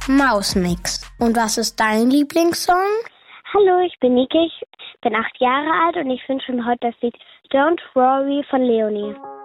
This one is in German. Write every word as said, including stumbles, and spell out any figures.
Mausmix. Und was ist dein Lieblingssong? Hallo, ich bin Niki, ich bin acht Jahre alt und ich wünsche mir heute das Lied Don't Worry von Leonie.